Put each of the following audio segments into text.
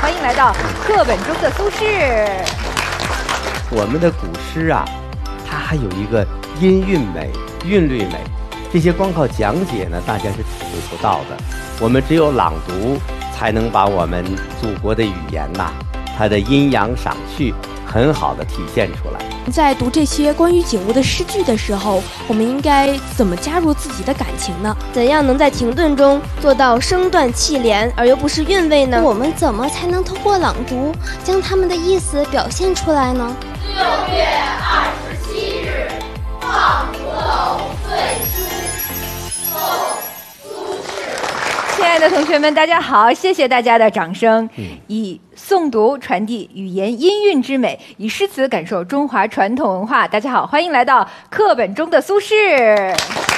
欢迎来到课本中的苏轼。 我们的古诗啊，它还有一个音韵美、韵律美，这些光靠讲解呢，大家是体会不到的。我们只有朗读，才能把我们祖国的语言呐，它的阴阳赏趣很好的体现出来。 在读这些关于景物的诗句的时候，我们应该怎么加入自己的感情呢？ 怎样能在停顿中做到声断气连而又不失韵味呢？ 我们怎么才能通过朗读将他们的意思表现出来呢 ？6月27日，望湖楼醉书，宋·苏轼。 亲爱的同学们，大家好，谢谢大家的掌声。以诵读传递语言音韵之美，以诗词感受中华传统文化。大家好，欢迎来到课本中的苏轼。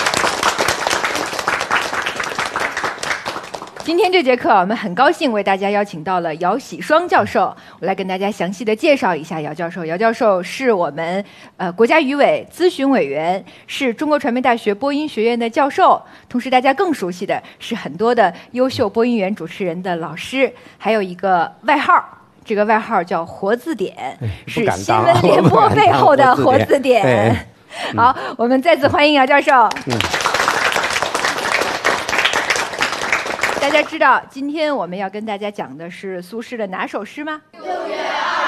今天这节课，我们很高兴为大家邀请到了姚喜双教授，我来跟大家详细的介绍一下姚教授。姚教授是我们国家语委咨询委员，是中国传媒大学播音学院的教授，同时大家更熟悉的是很多的优秀播音员、主持人的老师，还有一个外号。这个外号叫活字典，是新闻联播背后的活字典。好，我们再次欢迎姚教授。大家知道今天我们要跟大家讲的是苏轼的哪首诗吗 ？6月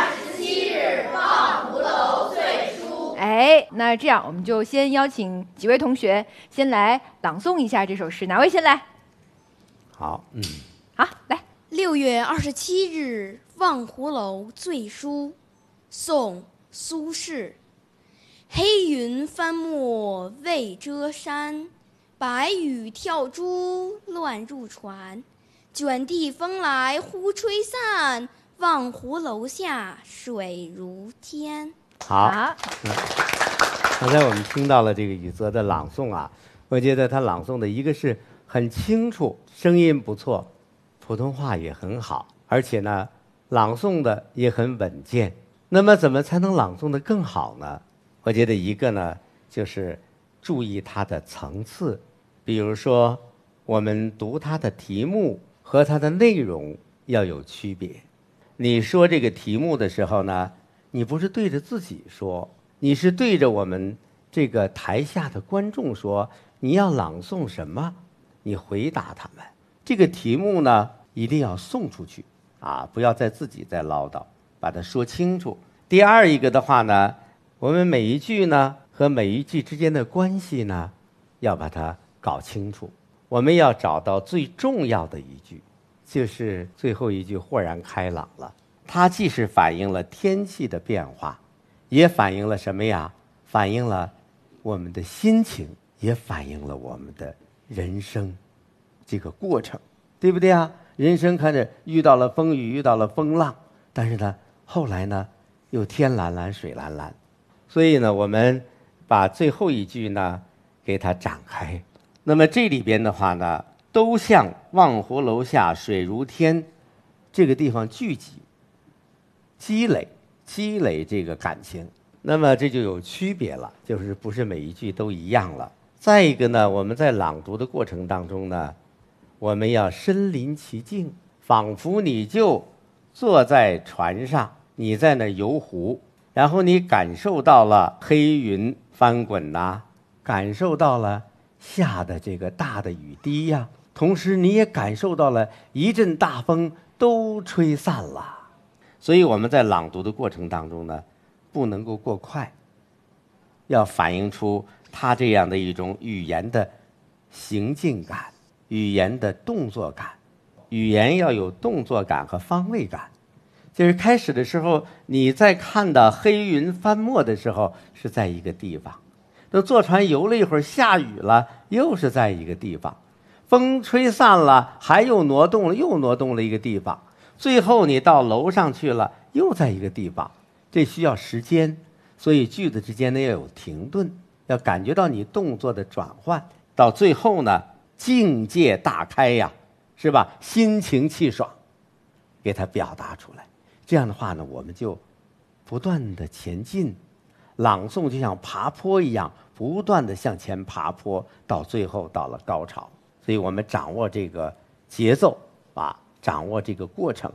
27日，望湖楼醉书。 那这样我们就先邀请几位同学先来朗诵一下这首诗，哪位先来？ 好， 好，来。 6月27日，望湖楼醉书，宋·苏轼。黑云翻墨未遮山，白雨跳珠乱入船。卷地风来忽吹散，望湖楼下水如天。 好，刚才我们听到了这个宇泽的朗诵啊，我觉得他朗诵的一个是很清楚，声音不错，普通话也很好，而且呢，朗诵的也很稳健。那么怎么才能朗诵的更好呢？我觉得一个呢，就是注意它的层次。比如说，我们读它的题目和它的内容要有区别。你说这个题目的时候呢，你不是对着自己说，你是对着我们这个台下的观众说，你要朗诵什么，你回答他们。这个题目呢，一定要送出去啊，不要自己再唠叨，把它说清楚。第二一个的话呢，我们每一句呢和每一句之间的关系呢，要把它搞清楚。我们要找到最重要的一句，就是最后一句豁然开朗了。它既是反映了天气的变化，也反映了什么呀？反映了我们的心情，也反映了我们的人生这个过程，对不对啊？人生看着遇到了风雨，遇到了风浪，但是呢，后来呢，又天蓝蓝，水蓝蓝。所以呢，我们把最后一句呢，给它展开。那么这里边的话呢，都向望湖楼下水如天这个地方聚集、积累这个感情。那么这就有区别了，就是不是每一句都一样了。再一个呢，我们在朗读的过程当中呢，我们要身临其境，仿佛你就坐在船上，你在那游湖，然后你感受到了黑云翻滚呐，感受到了下的这个大的雨滴呀，同时你也感受到了一阵大风都吹散了。所以我们在朗读的过程当中呢，不能够过快，要反映出它这样的一种语言的行进感，语言的动作感。语言要有动作感和方位感。就是开始的时候，你在看到黑云翻墨的时候是在一个地方，都坐船游了一会儿，下雨了，又是在一个地方，风吹散了，还又挪动了一个地方，最后你到楼上去了，又在一个地方。这需要时间，所以句子之间呢要有停顿，要感觉到你动作的转换，到最后呢境界大开呀，是吧？心情气爽，给它表达出来。这样的话呢，我们就不断的前进，朗诵就像爬坡一样，不断的向前爬坡，到最后到了高潮。所以我们掌握这个节奏啊，掌握这个过程，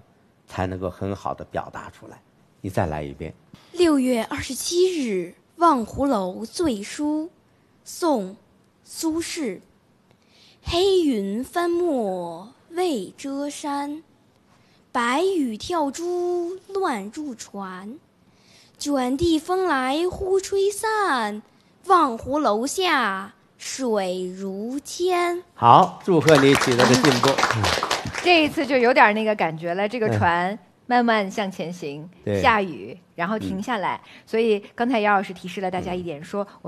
才能够很好的表达出来。你再来一遍。 6月27日，望湖楼醉书，宋·苏轼。黑云翻墨未遮山，白雨跳珠乱入船。卷地风来忽吹散，望湖楼下水如天。 好，祝贺你取得的进步。 这一次就有点那个感觉了，这个船慢慢向前行，下雨，然后停下来。所以刚才姚老师提示了大家一点，说